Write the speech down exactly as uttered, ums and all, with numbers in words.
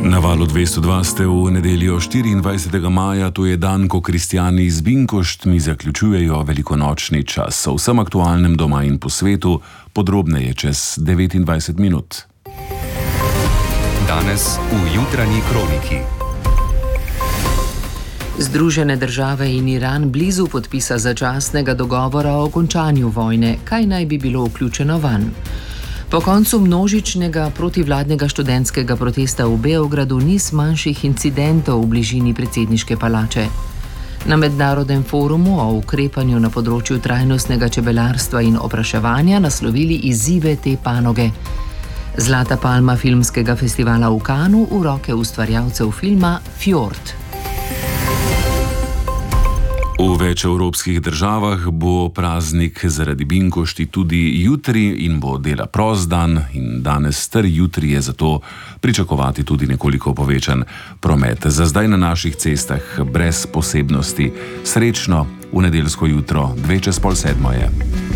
Na valu dvesto dva ste v nedeljo štiriindvajsetega maja, to je dan, ko kristjani z Binkoštmi zaključujejo velikonočni čas. O vsem aktualnem doma in po svetu podrobneje čez devetindvajset minut. Danes v jutranji kroniki. Združene države in Iran blizu podpisa začasnega dogovora o končanju vojne. Kaj naj bi bilo vključeno vanj? Po koncu množičnega protivladnega študentskega protesta v Beogradu ni manjših incidentov v bližini predsedniške palače. Na mednarodnem forumu o ukrepanju na področju trajnostnega čebelarstva in opraševanja naslovili izzive te panoge. Zlata palma filmskega festivala v Cannesu v roke ustvarjalcev filma Fjord. V več evropskih državah bo praznik zaradi Binkošti tudi jutri in bo dela prost dan in danes ter jutri je zato pričakovati tudi nekoliko povečan promet. Za zdaj na naših cestah brez posebnosti. Srečno v nedeljsko jutro, dve čez pol sedmo je.